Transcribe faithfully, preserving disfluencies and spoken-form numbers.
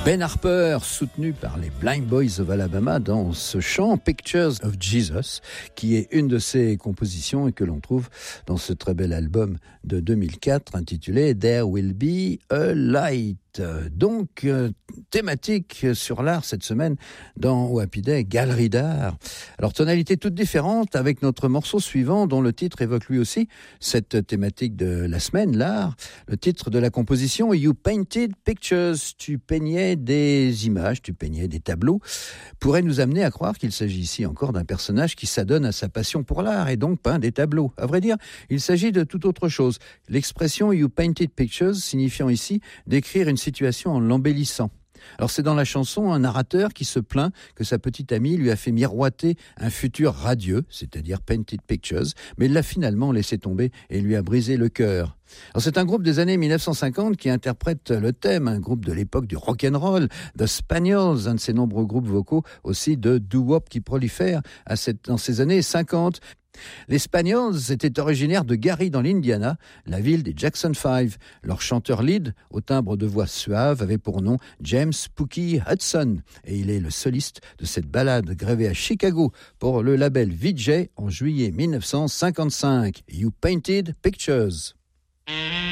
Ben Harper, soutenu par les Blind Boys of Alabama dans ce chant Pictures of Jesus, qui est une de ses compositions et que l'on trouve dans ce très bel album de deux mille quatre intitulé There Will Be a Light. Donc, euh, thématique sur l'art cette semaine dans O Happy Day, galerie d'art. Alors, tonalité toute différente avec notre morceau suivant dont le titre évoque lui aussi cette thématique de la semaine, l'art. Le titre de la composition, You Painted Pictures, tu peignais des images, tu peignais des tableaux, pourrait nous amener à croire qu'il s'agit ici encore d'un personnage qui s'adonne à sa passion pour l'art et donc peint des tableaux. À vrai dire, il s'agit de toute autre chose. L'expression You Painted Pictures signifiant ici d'écrire une situation en l'embellissant. Alors c'est dans la chanson un narrateur qui se plaint que sa petite amie lui a fait miroiter un futur radieux, c'est-à-dire Painted Pictures, mais il l'a finalement laissé tomber et lui a brisé le cœur. Alors c'est un groupe des années dix-neuf cent cinquante qui interprète le thème, un groupe de l'époque du rock'n'roll, The Spaniels, un de ces nombreux groupes vocaux aussi de doo-wop qui prolifèrent à cette, dans ces années cinquante. Les Spaniels étaient originaires de Gary dans l'Indiana, la ville des Jackson Five. Leur chanteur lead, au timbre de voix suave, avait pour nom James Pookie Hudson et il est le soliste de cette ballade gravée à Chicago pour le label V J en juillet dix-neuf cent cinquante-cinq. You Painted Pictures.